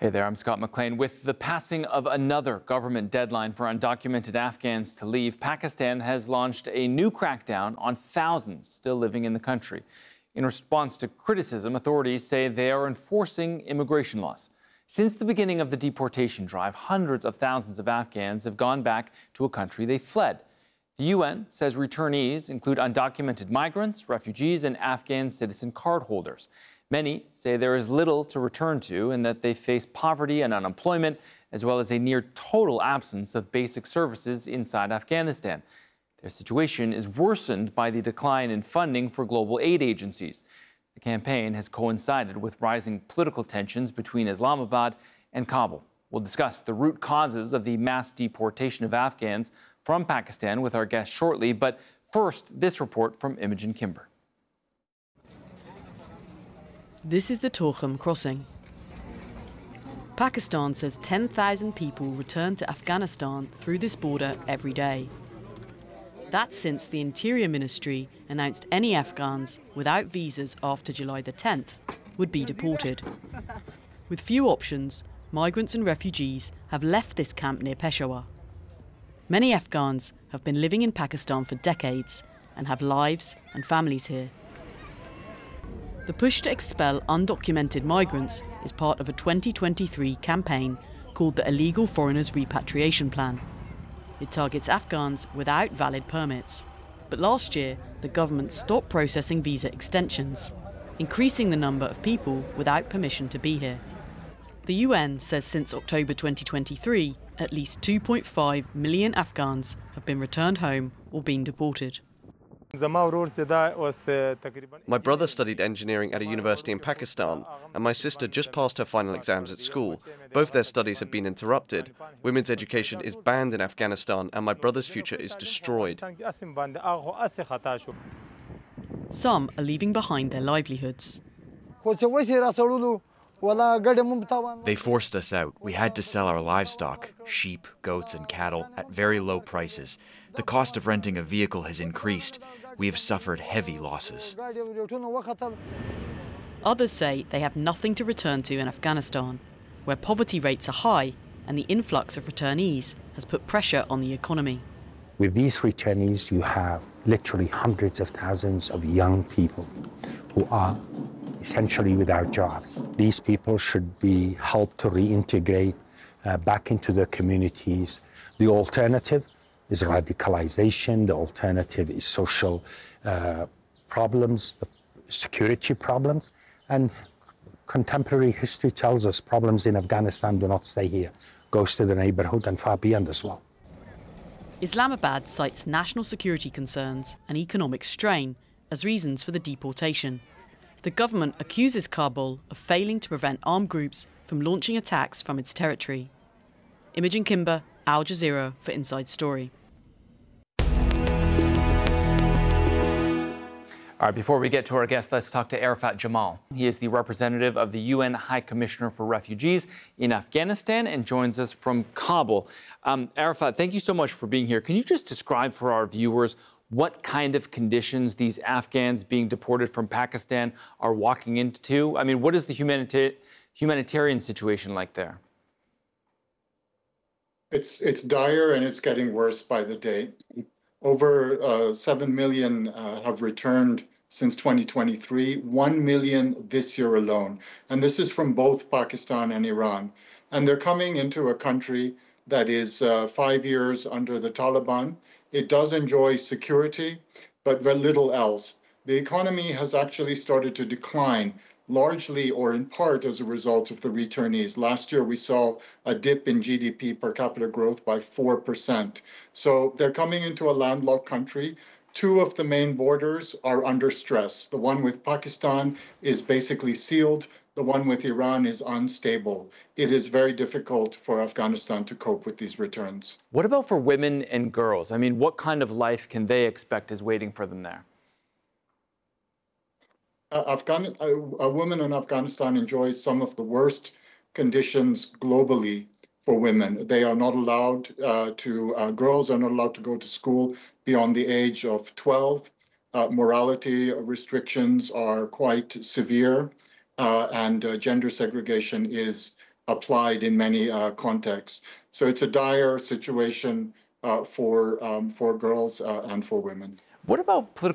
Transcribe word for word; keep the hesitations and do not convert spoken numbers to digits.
Hey there, I'm Scott McLean. With the passing of another government deadline for undocumented Afghans to leave, Pakistan has launched a new crackdown on thousands still living in the country. In response to criticism, authorities say they are enforcing immigration laws. Since the beginning of the deportation drive, hundreds of thousands of Afghans have gone back to a country they fled. The U N says returnees include undocumented migrants, refugees, and Afghan citizen card holders. Many say there is little to return to and that they face poverty and unemployment, as well as a near total absence of basic services inside Afghanistan. Their situation is worsened by the decline in funding for global aid agencies. The campaign has coincided with rising political tensions between Islamabad and Kabul. We'll discuss the root causes of the mass deportation of Afghans from Pakistan with our guest shortly, but first, this report from Imogen Kimber. This is the Torkham crossing. Pakistan says ten thousand people return to Afghanistan through this border every day. That's since the Interior Ministry announced any Afghans without visas after July the tenth would be deported. With few options, migrants and refugees have left this camp near Peshawar. Many Afghans have been living in Pakistan for decades and have lives and families here. The push to expel undocumented migrants is part of a twenty twenty-three campaign called the Illegal Foreigners Repatriation Plan. It targets Afghans without valid permits. But last year, the government stopped processing visa extensions, increasing the number of people without permission to be here. The U N says since October twenty twenty-three, at least two point five million Afghans have been returned home or been deported. My brother studied engineering at a university in Pakistan, and my sister just passed her final exams at school. Both their studies have been interrupted. Women's education is banned in Afghanistan, and my brother's future is destroyed. Some are leaving behind their livelihoods. They forced us out. We had to sell our livestock, sheep, goats, and cattle, at very low prices. The cost of renting a vehicle has increased. We have suffered heavy losses. Others say they have nothing to return to in Afghanistan, where poverty rates are high and the influx of returnees has put pressure on the economy. With these returnees, you have literally hundreds of thousands of young people who are essentially without jobs. These people should be helped to reintegrate uh, back into their communities. The alternative is radicalization. The alternative is social uh, problems, the security problems. And contemporary history tells us problems in Afghanistan do not stay here. Goes to the neighborhood and far beyond as well. Islamabad cites national security concerns and economic strain as reasons for the deportation. The government accuses Kabul of failing to prevent armed groups from launching attacks from its territory. Imogen Kimber, Al Jazeera for Inside Story. All right, before we get to our guest, let's talk to Arafat Jamal. He is the representative of the U N High Commissioner for Refugees in Afghanistan and joins us from Kabul. Um, Arafat, thank you so much for being here. Can you just describe for our viewers what kind of conditions these Afghans being deported from Pakistan are walking into? I mean, what is the humanita- humanitarian situation like there? It's, it's dire and it's getting worse by the day. Over uh, seven million uh, have returned since twenty twenty-three, one million this year alone. And this is from both Pakistan and Iran. And they're coming into a country that is uh, five years under the Taliban. It does enjoy security, but very little else. The economy has actually started to decline, largely or in part as a result of the returnees. Last year, we saw a dip in G D P per capita growth by four percent. So they're coming into a landlocked country. Two of the main borders are under stress. The one with Pakistan is basically sealed. The one with Iran is unstable. It is very difficult for Afghanistan to cope with these returns. What about for women and girls? I mean, what kind of life can they expect is waiting for them there? Uh, Afghan, a, a woman in Afghanistan enjoys some of the worst conditions globally for women. They are not allowed uh, to, uh, girls are not allowed to go to school beyond the age of twelve. Uh, morality restrictions are quite severe, uh, and uh, gender segregation is applied in many uh, contexts. So it's a dire situation uh, for um, for girls uh, and for women. What about political